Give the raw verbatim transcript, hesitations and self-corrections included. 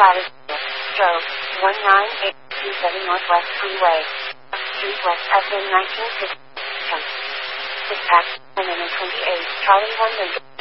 Latitude. Stroke. one nine eight two seven Northwest Freeway. Street West F M nineteen sixty. Dispatch. ten twenty-eight. Charlie one Lincoln.